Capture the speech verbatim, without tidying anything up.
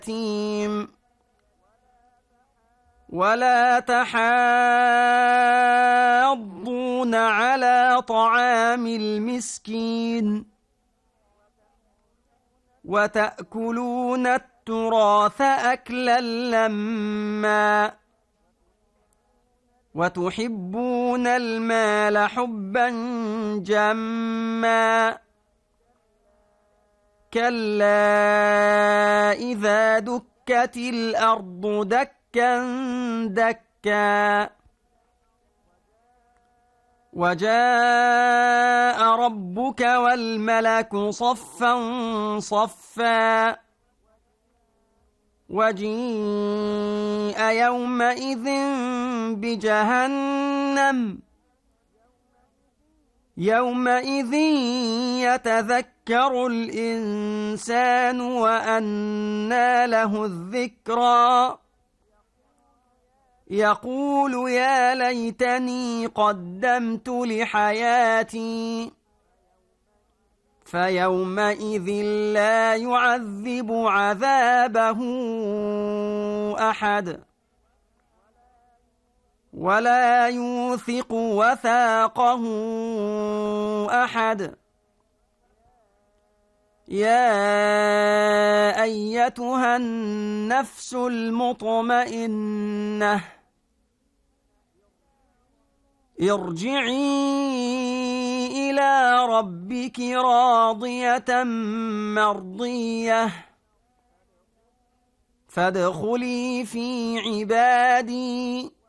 اليتيم ولا تحاضون على طعام المسكين وتأكلون التراث أكلا لما وتحبون المال حبا جما كلا إذا دكت الأرض دكا دكا وجاء ربك والملك صفا صفا وجيء يومئذ بجهنم يومئذ يتذكر الإنسان وأنى له الذكرى يقول يا ليتني قدمت لحياتي فيومئذ لا يعذب عذابه أحد ولا يوثق وثاقه أحد يا أيتها النفس المطمئنة ارجعي إلى ربك راضية مرضية فادخلي في عبادي